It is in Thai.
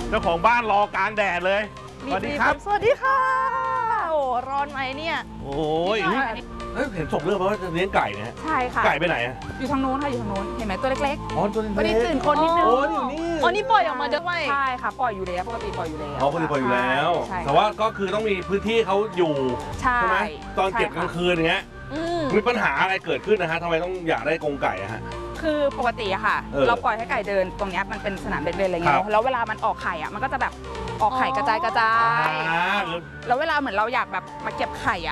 เจ้าของบ้านรอกลางแดดเลยสวัสดีครับสวัสดีค่ะโอ้ร้อนไหมเนี่ยโอ้ยเห็นส่งเรื่องมาว่าจะเลี้ยงไก่นะฮะใช่ค่ะไก่ไปไหนอะอยู่ทางโน้นค่ะอยู่ทางโน้นเห็นไหมตัวเล็กอ๋อตัวๆวันนี้เล็กตื่นคนนิดนึงโอ้ยอยู่นี่อ๋อนี่ปล่อยออกมาด้วยใช่ค่ะปล่อยอยู่แล้วปกติปล่อยอยู่แล้วอ๋อคนนี้ปล่อยอยู่แล้วใช่แต่ว่าก็คือต้องมีพื้นที่เขาอยู่ใช่ใช่ไหมตอนเก็บกลางคืนอย่างเงี้ยมีปัญหาอะไรเกิดขึ้นนะฮะทำไมต้องอยากได้กรงไก่อะฮะคือปกติอะค่ะ เราปล่อยให้ไก่เดินตรงเนี้ยมันเป็นสนามเด็กเล่นอะไรเงี้ครัยบแล้วเวลามันออกไข่อะมันก็จะแบบออกไข่กระจายอ่าแล้วเวลาเหมือนเราอยากแบบมาเก็บไข่อะ